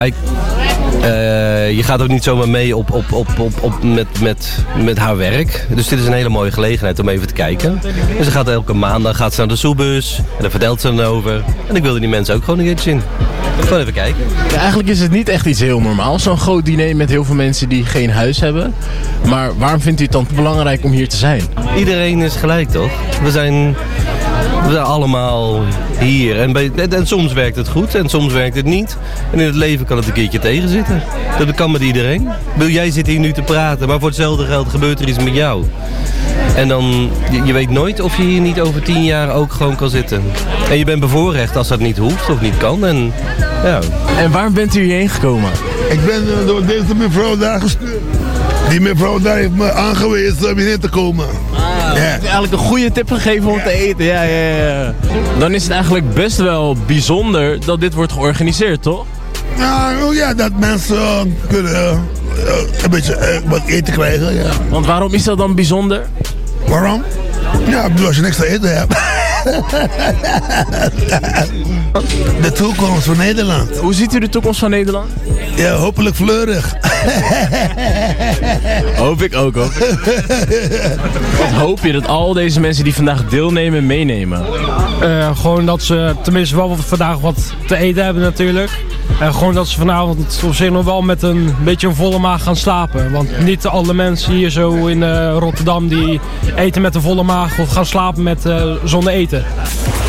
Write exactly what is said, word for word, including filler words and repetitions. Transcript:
Ik, uh, je gaat ook niet zomaar mee op, op, op, op, op met, met, met haar werk. Dus dit is een hele mooie gelegenheid om even te kijken. En ze gaat elke maandag gaat ze naar de Soebus. En daar vertelt ze dan over. En ik wilde die mensen ook gewoon een keertje zien. Gewoon even kijken. Ja, eigenlijk is het niet echt iets heel normaals. Zo'n groot diner met heel veel mensen die geen huis hebben. Maar waarom vindt u het dan belangrijk om hier te zijn? Iedereen is gelijk, toch? We zijn... We zijn allemaal hier. En, bij, en, en soms werkt het goed en soms werkt het niet. En in het leven kan het een keertje tegenzitten. Dat kan met iedereen. Jij zit hier nu te praten, maar voor hetzelfde geld gebeurt er iets met jou. En dan, je, je weet nooit of je hier niet over tien jaar ook gewoon kan zitten. En je bent bevoorrecht als dat niet hoeft of niet kan. En, ja. En waarom bent u hierheen gekomen? Ik ben uh, door deze mevrouw daar gestuurd. Die mevrouw daar heeft me aangewezen om hierheen te komen. Ah, ja. Je hebt eigenlijk een goede tip gegeven om te eten. Ja, ja, ja. Dan is het eigenlijk best wel bijzonder dat dit wordt georganiseerd, toch? Ja, ja dat mensen uh, kunnen uh, een beetje uh, wat eten krijgen. Ja. Want waarom is dat dan bijzonder? Waarom? Ja, ik bedoel, als je niks te eten hebt. De toekomst van Nederland. Hoe ziet u de toekomst van Nederland? Ja, hopelijk fleurig. Hoop ik ook, hoop ik. Wat hoop je dat al deze mensen die vandaag deelnemen, meenemen? Uh, gewoon dat ze tenminste wel vandaag wat te eten hebben natuurlijk. En gewoon dat ze vanavond op zich nog wel met een beetje een volle maag gaan slapen. Want niet alle mensen hier zo in uh, Rotterdam die eten met een volle maag of gaan slapen met, uh, zonder eten.